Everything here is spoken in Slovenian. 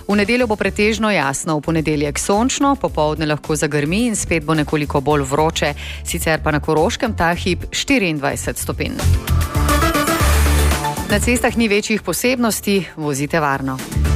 V nedeljo bo pretežno jasno, v ponedeljek sončno, popoldne lahko zagrmi in spet bo nekoliko bolj vroče, sicer pa na Koroškem ta hip 24 stopinj. Na cestah ni večjih posebnosti, vozite varno.